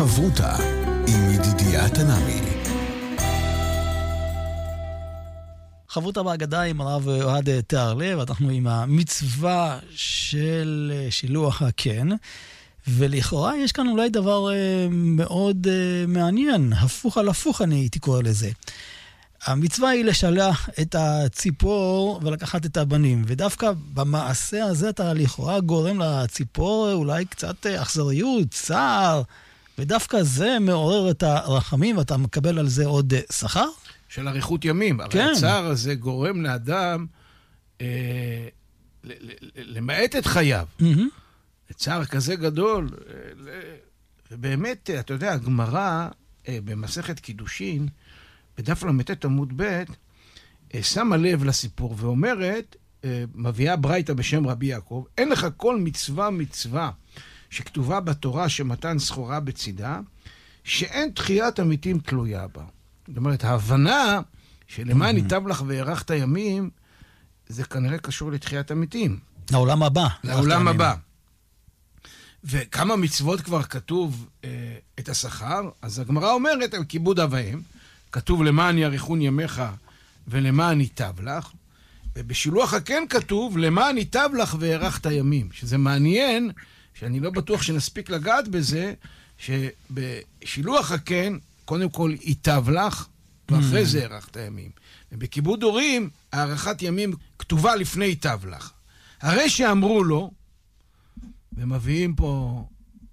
חברותה עם ידידיה תנעמי. חברותה בהגדה עם הרב אוהד תהרלב, אנחנו עם המצווה של שילוח הקן, ולכאורה יש כאן אולי דבר מאוד מעניין, הפוך על הפוך אני הייתי קורא לזה. המצווה היא לשלח את הציפור ולקחת את הבנים, ודווקא במעשה הזה אתה לכאורה גורם לציפור אולי קצת אכזריות, צער, ודווקא זה מעורר את הרחמים, ואתה מקבל על זה עוד שכר? של אריכות ימים. כן. הרי הצער הזה גורם לאדם למעט את חייו. צער כזה גדול. ובאמת, אתה יודע, הגמרא במסכת קידושין, בדף ל"ט עמוד ב', שמה לב לסיפור ואומרת, מביאה ברייתא בשם רבי יעקב, אין לך כל מצווה שכתובה בתורה שמתן סחורה בצידה, שאין תחיית המתים תלויה בה. זאת אומרת, ההבנה שלמען ייטב לך והארכת ימים, זה כנראה קשור לתחיית המתים. לעולם הבא. לעולם הבא. וכמה מצוות כבר כתוב את השכר, אז הגמרא אומרת על כיבוד אב ואם, כתוב למען יאריכון ימיך ולמען ייטב לך, ובשילוח הקן כתוב למען ייטב לך והארכת ימים, שזה מעניין, שאני לא בטוח שנספיק לגעת בזה, שבשילוח הקן קודם כל ייטב לך, ואחרי זה הארכת ימים. ובכיבוד הורים, הארכת ימים כתובה לפני ייטב לך. הרי שאמרו לו, ומביאים פה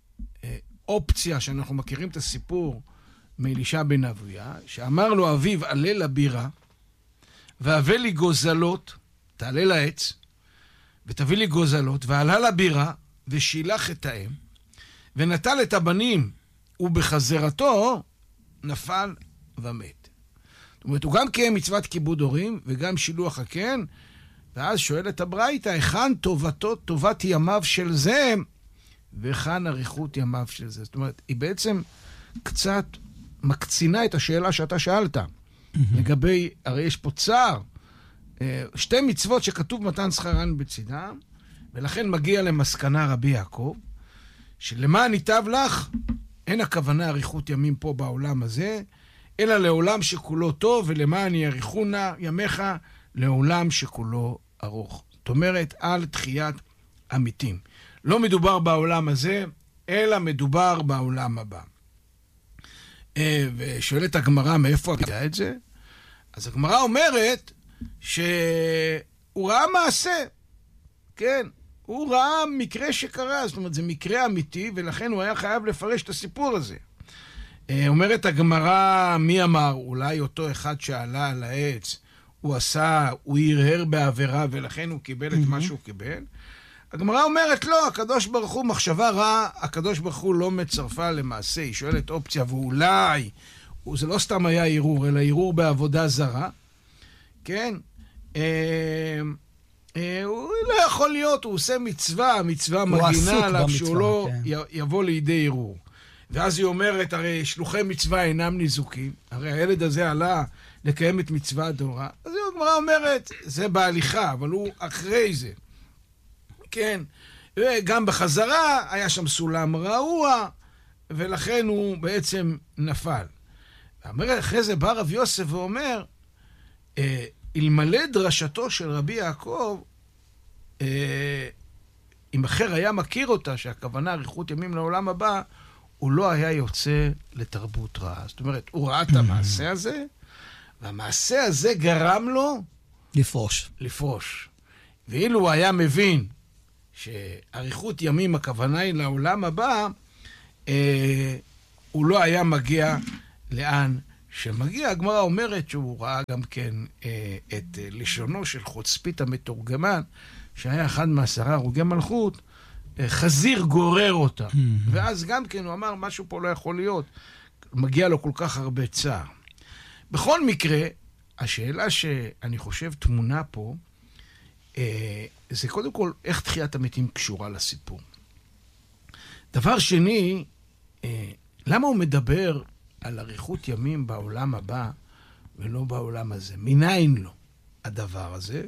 אופציה שאנחנו מכירים את הסיפור מאלישע בן אביה, שאמר לו אביו עלה לבירה, והבא לי גוזלות, תעלה לעץ, ותביא לי גוזלות, ועלה לבירה, ושילח את האם, ונטל את הבנים, ובחזרתו נפל ומת. זאת אומרת, הוא גם קיים מצוות כיבוד הורים, וגם שילוח הקן, ואז שואלת הברייתא, היכן טובתו, טובת ימיו של זה, והיכן אריכות ימיו של זה. זאת אומרת, היא בעצם קצת מקצינה את השאלה שאתה שאלת, לגבי, הרי יש פה צער, שתי מצוות שכתוב מתן שכרן בצידה, ולכן מגיע למסקנה רבי יעקב, שלמען ייטב לך, אין הכוונה אריכות ימים פה בעולם הזה, אלא לעולם שכולו טוב, ולמען יאריכונה ימיך לעולם שכולו ארוך. זאת אומרת, על תחיית המתים. לא מדובר בעולם הזה, אלא מדובר בעולם הבא. ושואלת הגמרא, מאיפה אתה את זה? אז הגמרא אומרת שהוא ראה מעשה. כן, הוא ראה מקרה שקרה, זאת אומרת, זה מקרה אמיתי, ולכן הוא היה חייב לפרש את הסיפור הזה. אומרת הגמרא, מי אמר? אולי אותו אחד שעלה על העץ, הוא הרהר בעבירה, ולכן הוא קיבל את מה שהוא קיבל. הגמרא אומרת, לא, הקדוש ברוך הוא, מחשבה רעה, הקדוש ברוך הוא לא מצרפה למעשה. היא שואלת אופציה, ואולי, זה לא סתם היה ערעור, אלא ערעור בעבודה זרה. כן? הוא לא יכול להיות, הוא עושה מצווה מגינה עליו, שהוא לא יבוא לידי ערעור. ואז היא אומרת, הרי שלוחי מצווה אינם ניזוקים, הרי הילד הזה עלה לקיים את מצווה דורה. אז היא הגמרא אומרת, זה בהליכה, אבל הוא אחרי זה. כן, וגם בחזרה היה שם סולם רעוע, ולכן הוא בעצם נפל. אחרי זה בא רב יוסף ואומר, אלמלא דרשתו של רבי יעקב, אם אחר היה מכיר אותה, שהכוונה אריכות ימים לעולם הבא, הוא לא היה יוצא לתרבות רעה. זאת אומרת, הוא ראה את המעשה הזה, והמעשה הזה גרם לו לפרוש. ואילו הוא היה מבין שאריכות ימים הכוונה היא לעולם הבא, הוא לא היה מגיע לאן שמגיע. הגמרא אומרת שהוא ראה גם כן את לשונו של חוצפית המתורגמן, שהיה אחד מ10 הרוגי מלכות, חזיר גורר אותה. ואז גם כן הוא אמר, משהו פה לא יכול להיות. מגיע לו כל כך הרבה צער. בכל מקרה, השאלה שאני חושב תמונה פה, זה קודם כל, איך תחיית המתים קשורה לסיפור. דבר שני, למה הוא מדבר על אריכות ימים בעולם הבא, ולא בעולם הזה? מניין לו הדבר הזה?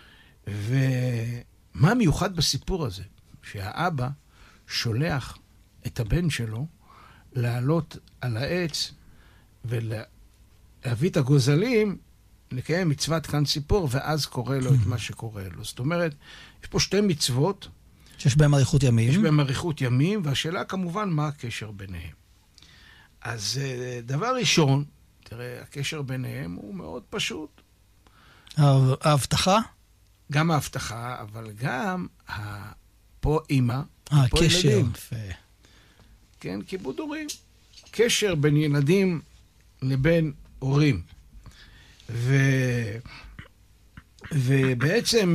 ומה מיוחד בסיפור הזה? שהאבא שולח את הבן שלו לעלות על העץ ולהביא את הגוזלים, לקיים מצוות כאן ציפור, ואז קורא לו את מה שקורא לו. זאת אומרת, יש פה שתי מצוות. שיש בהם אריכות ימים. יש בהם אריכות ימים, והשאלה כמובן מה הקשר ביניהם. אז דבר ראשון, תראה, הקשר ביניהם הוא מאוד פשוט. ההבטחה? גם ההבטחה, אבל גם פה אימא, פה הקשר. ילדים. כן, כיבוד הורים. קשר בין ילדים לבין הורים. ובעצם,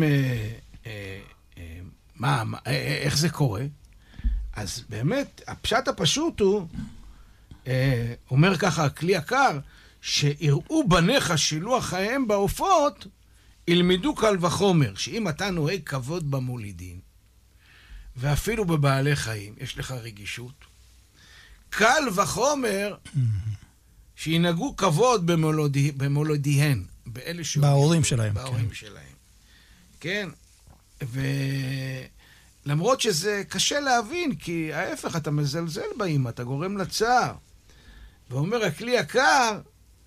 איך זה קורה? אז באמת, הפשט הפשוט הוא, אומר ככה, הכלי יקר, שיראו בניך שילוח חייהם בעופות, ילמדו קל וחומר, שאם אתה נוהג כבוד במולידין, ואפילו בבעלי חיים, יש לך רגישות, קל וחומר, שינהגו כבוד במולדיהן, באלה בהורים שלהם. בהורים שלהם. כן, ולמרות שזה קשה להבין, כי ההפך, אתה מזלזל באמא, אתה גורם לצער. ואומר הכלי יקר,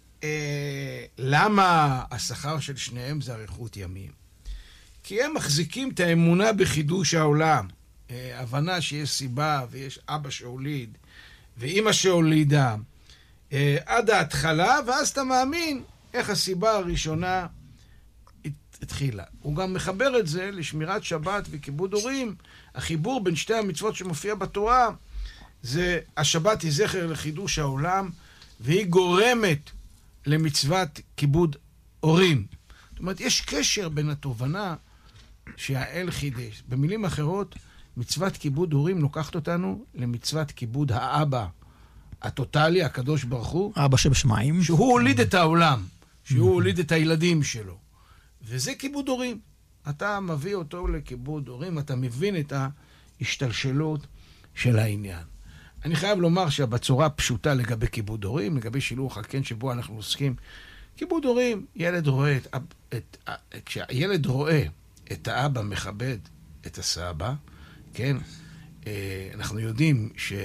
למה השכר של שניהם זה אריכות ימים? כי הם מחזיקים את האמונה בחידוש העולם. הבנה שיש סיבה ויש אבא שהוליד ואמא שהולידה עד ההתחלה, ואז אתה מאמין איך הסיבה הראשונה התחילה. הוא גם מחבר את זה לשמירת שבת וכיבוד הורים. החיבור בין שתי המצוות שמופיע בתורה, זה השבת היא זכר לחידוש העולם, והיא גורמת למצוות כיבוד הורים. זאת אומרת, יש קשר בין התובנה שהאל חידש. במילים אחרות, מצוות כיבוד הורים לוקחת אותנו למצוות כיבוד האבא הטוטלי, הקדוש ברוך הוא. אבא שבשמיים. שהוא הוליד את העולם, שהוא הוליד את הילדים שלו. וזה כיבוד הורים. אתה מביא אותו לכיבוד הורים, אתה מבין את ההשתלשלות של העניין. אני חייב לומר שבצורה פשוטה לגבי כיבוד הורים, לגבי שילוח הקן שבו אנחנו עוסקים, כיבוד הורים, ילד רואה כשהילד רואה את האבא מכבד את הסבא, כן? אנחנו יודעים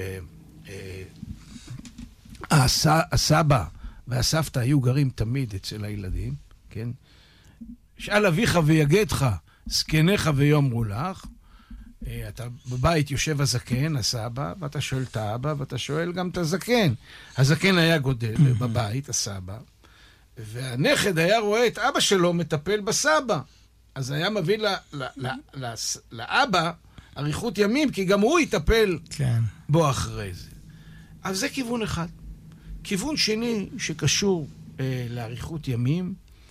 שהסבא והסבתא היו גרים תמיד אצל הילדים, כן? שאל אביך ויגדך, זקניך ויאמרו לך, אתה בבית יושב הזקן, הסבא, ואתה שואל את האבא, ואתה שואל גם את הזקן. הזקן היה גודל בבית, הסבא, והנכד היה רואה את אבא שלו מטפל בסבא. אז היה מביא לאבא אריכות ימים, כי גם הוא יטפל בו אחרי זה. אז זה כיוון אחד. כיוון שני שקשור לאריכות ימים,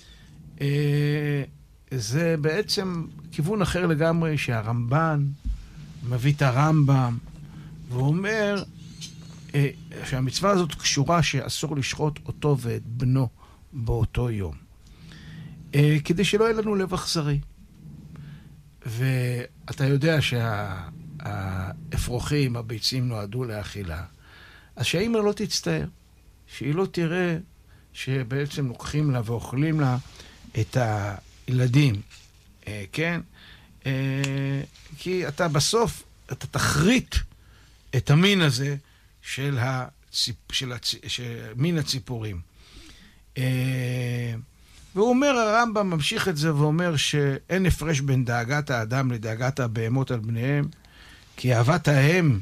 זה בעצם כיוון אחר לגמרי, שהרמב"ן מביא את הרמב"ם, והוא אומר שהמצווה הזאת קשורה שאסור לשחוט אותו ואת בנו באותו יום. כדי שלא יהיה לנו לב אכזרי. ואתה יודע שהאפרוחים, הביצים נועדו לאכילה, אז שהאמא לא תצטער, שהיא לא תראה שבעצם לוקחים לה ואוכלים לה את הילדים, כן? כי אתה בסוף, אתה תחריט את המין הזה של מין הציפורים. והוא אומר, הרמב"ם ממשיך את זה ואומר שאין הפרש בין דאגת האדם לדאגת הבהמות על בניהם, כי אהבת האם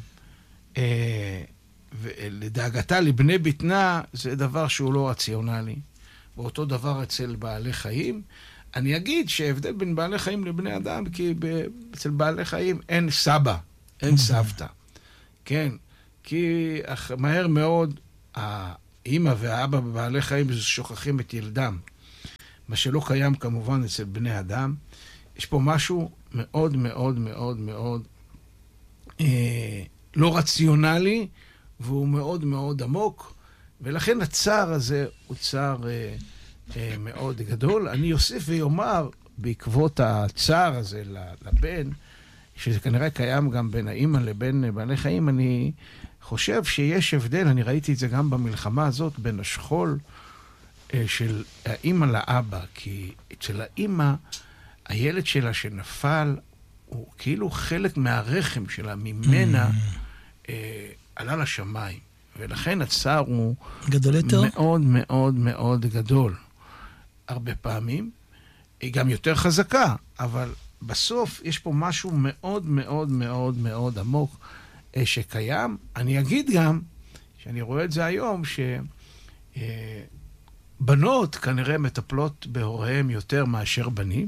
לדאגתה לבני בטנה זה דבר שהוא לא רציונלי. ואותו דבר אצל בעלי חיים. אני אגיד שההבדל בין בעלי חיים לבני אדם, כי אצל בעלי חיים אין סבא, אין סבתא. כן, כי מהר מאוד האמא והאבא בבעלי חיים שוכחים את ילדם. מה שלא קיים כמובן אצל בני אדם. יש פה משהו מאוד מאוד מאוד מאוד לא רציונלי, והוא מאוד מאוד עמוק, ולכן הצער הזה הוא צער מאוד גדול. אני אוסיף ויאמר, בעקבות הצער הזה לבן, שזה כנראה קיים גם בין האמא לבין בעלי חיים, אני חושב שיש הבדל, אני ראיתי את זה גם במלחמה הזאת, בין השכול של האמא לאבא, כי אצל האמא, הילד שלה שנפל, הוא כאילו חלק מהרחם שלה, ממנה עלה לשמיים. ולכן הצער הוא גדול יותר? מאוד מאוד מאוד גדול. הרבה פעמים, היא גם יותר חזקה, אבל בסוף יש פה משהו מאוד מאוד מאוד מאוד עמוק שקיים. אני אגיד גם, שאני רואה את זה היום, שבנות כנראה מטפלות בהוריהם יותר מאשר בנים,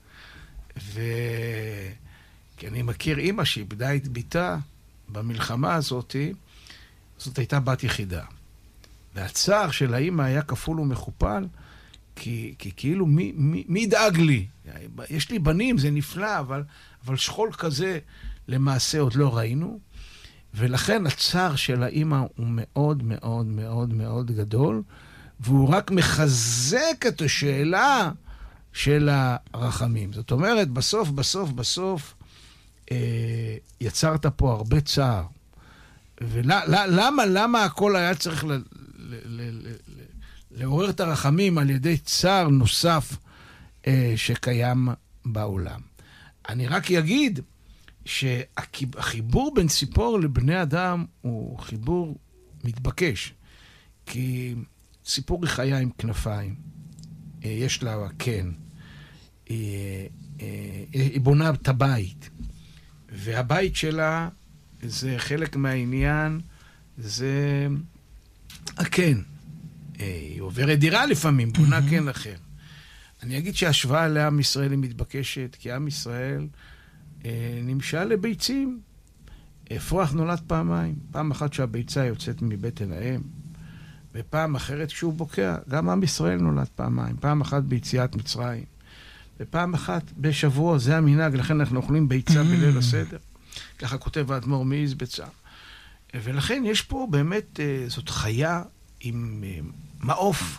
כי אני מכיר אמא שאיבדה את ביתה במלחמה הזאת, זאת הייתה בת יחידה. והצער של האמא היה כפול ומכופל, כי כאילו מי ידאג לי? יש לי בנים, זה נפלא, אבל שכול כזה למעשה עוד לא ראינו. ולכן הצער של האמא הוא מאוד מאוד מאוד מאוד גדול, והוא רק מחזק את השאלה של הרחמים. זאת אומרת, בסוף, יצרת פה הרבה צער. ולמה הכל היה צריך לעורר את הרחמים על ידי צער נוסף שקיים בעולם? אני רק אגיד שהחיבור בין ציפור לבני אדם הוא חיבור מתבקש. כי ציפור היא חיה עם כנפיים. יש לה קן. היא בונה את הבית. והבית שלה, זה חלק מהעניין, זה הקן. היא עוברת דירה לפעמים, בונה קן אחר. אני אגיד שההשוואה לעם ישראל היא מתבקשת, כי עם ישראל נמשל לביצים. אפרוח נולד פעמיים. פעם אחת שהביצה יוצאת מבטן האם, ופעם אחרת כשהוא בוקע. גם עם ישראל נולד פעמיים. פעם אחת ביציאת מצרים, ופעם אחת בשבוע. זה המנהג, לכן אנחנו אוכלים ביצה בליל הסדר. ככה כותב האדמו"ר מיזבצה. ולכן יש פה באמת, זאת חיה עם מעוף,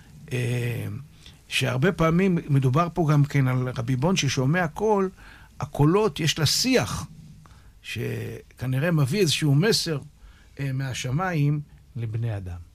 שהרבה פעמים מדובר פה גם כן על רבי בון ששומע קול, הקולות יש לה שיח, שכנראה מביא איזשהו מסר מהשמיים לבני אדם.